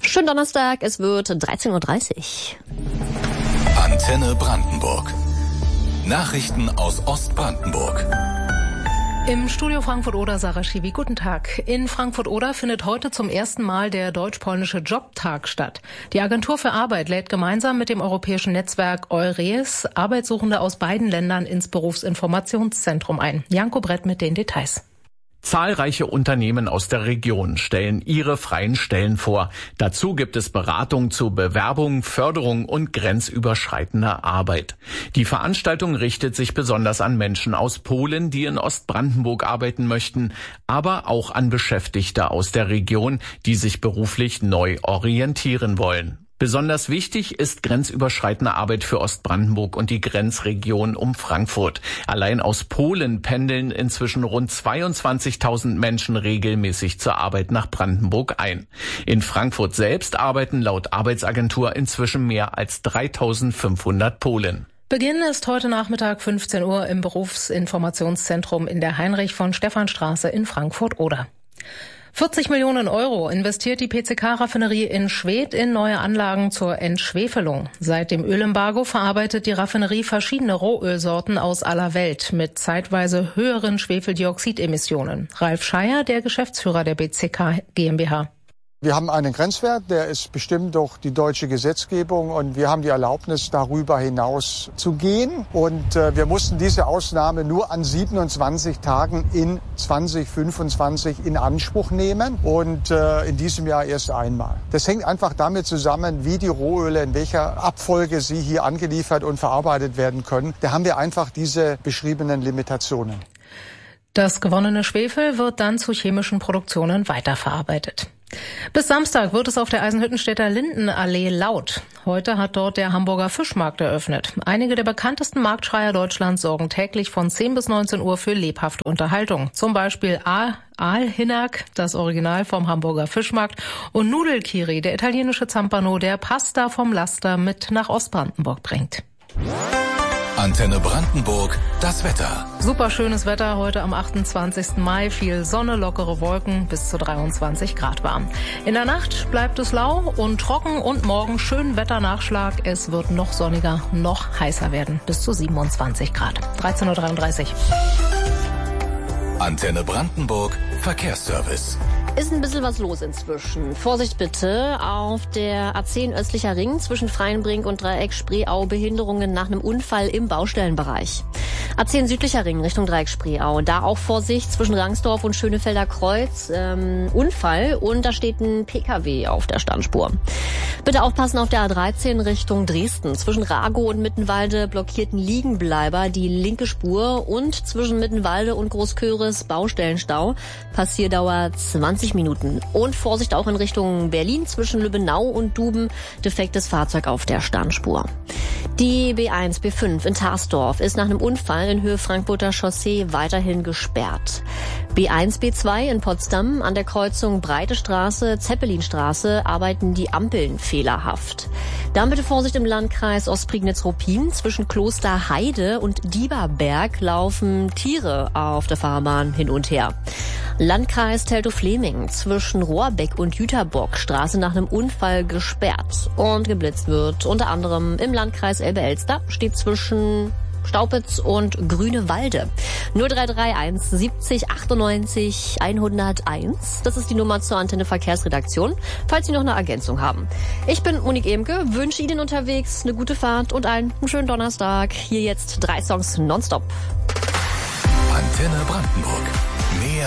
Schönen Donnerstag, es wird 13:30 Uhr. Antenne Brandenburg. Nachrichten aus Ostbrandenburg. Im Studio Frankfurt-Oder, Sarah Schiwi, guten Tag. In Frankfurt-Oder findet heute zum ersten Mal der deutsch-polnische Jobtag statt. Die Agentur für Arbeit lädt gemeinsam mit dem europäischen Netzwerk EURES Arbeitssuchende aus beiden Ländern ins Berufsinformationszentrum ein. Janko Brett mit den Details. Zahlreiche Unternehmen aus der Region stellen ihre freien Stellen vor. Dazu gibt es Beratung zur Bewerbung, Förderung und grenzüberschreitender Arbeit. Die Veranstaltung richtet sich besonders an Menschen aus Polen, die in Ostbrandenburg arbeiten möchten, aber auch an Beschäftigte aus der Region, die sich beruflich neu orientieren wollen. Besonders wichtig ist grenzüberschreitende Arbeit für Ostbrandenburg und die Grenzregion um Frankfurt. Allein aus Polen pendeln inzwischen rund 22.000 Menschen regelmäßig zur Arbeit nach Brandenburg ein. In Frankfurt selbst arbeiten laut Arbeitsagentur inzwischen mehr als 3.500 Polen. Beginn ist heute Nachmittag 15 Uhr im Berufsinformationszentrum in der Heinrich-von-Stephan-Straße in Frankfurt-Oder. 40 Millionen Euro investiert die PCK-Raffinerie in Schwedt in neue Anlagen zur Entschwefelung. Seit dem Ölembargo verarbeitet die Raffinerie verschiedene Rohölsorten aus aller Welt mit zeitweise höheren Schwefeldioxidemissionen. Ralf Scheier, der Geschäftsführer der BCK GmbH. Wir haben einen Grenzwert, der ist bestimmt durch die deutsche Gesetzgebung und wir haben die Erlaubnis, darüber hinaus zu gehen. Und wir mussten diese Ausnahme nur an 27 Tagen in 2025 in Anspruch nehmen und in diesem Jahr erst einmal. Das hängt einfach damit zusammen, wie die Rohöle, in welcher Abfolge sie hier angeliefert und verarbeitet werden können. Da haben wir einfach diese beschriebenen Limitationen. Das gewonnene Schwefel wird dann zu chemischen Produktionen weiterverarbeitet. Bis Samstag wird es auf der Eisenhüttenstädter Lindenallee laut. Heute hat dort der Hamburger Fischmarkt eröffnet. Einige der bekanntesten Marktschreier Deutschlands sorgen täglich von 10 bis 19 Uhr für lebhafte Unterhaltung. Zum Beispiel Aalhinnack, das Original vom Hamburger Fischmarkt, und Nudelkiri, der italienische Zampano, der Pasta vom Laster mit nach Ostbrandenburg bringt. Antenne Brandenburg, das Wetter. Super schönes Wetter heute am 28. Mai. Viel Sonne, lockere Wolken, bis zu 23 Grad warm. In der Nacht bleibt es lau und trocken und morgen schön Wetternachschlag. Es wird noch sonniger, noch heißer werden, bis zu 27 Grad. 13:33 Uhr. Antenne Brandenburg, Verkehrsservice. Ist ein bisschen was los inzwischen. Vorsicht bitte, auf der A10 östlicher Ring zwischen Freienbrink und Dreieck Spreeau Behinderungen nach einem Unfall im Baustellenbereich. A10 südlicher Ring Richtung Dreieck Spreeau, da auch Vorsicht zwischen Rangsdorf und Schönefelder Kreuz, Unfall und da steht ein PKW auf der Standspur. Bitte aufpassen auf der A13 Richtung Dresden. Zwischen Ragow und Mittenwalde blockierten Liegenbleiber die linke Spur und zwischen Mittenwalde und Großköris Baustellenstau. Passierdauer 20 Minuten. Und Vorsicht auch in Richtung Berlin zwischen Lübbenau und Duben. Defektes Fahrzeug auf der Standspur. Die B1, B5 in Tarsdorf ist nach einem Unfall in Höhe Frankfurter Chaussee weiterhin gesperrt. B1, B2 in Potsdam an der Kreuzung Breite Straße, Zeppelinstraße arbeiten die Ampeln fehlerhaft. Dann bitte Vorsicht im Landkreis Ostprignitz-Ruppin. Zwischen Klosterheide und Dieberberg laufen Tiere auf der Fahrbahn hin und her. Landkreis Teltow-Fleming zwischen Rohrbeck und Jüterbock Straße nach einem Unfall gesperrt und geblitzt wird. Unter anderem im Landkreis Elbe-Elster steht zwischen Staupitz und Grünewalde. 0331 70 98 101. Das ist die Nummer zur Antenne Verkehrsredaktion, falls Sie noch eine Ergänzung haben. Ich bin Monique Emke, wünsche Ihnen unterwegs eine gute Fahrt und einen schönen Donnerstag. Hier jetzt 3 Songs nonstop. Antenne Brandenburg. Mehr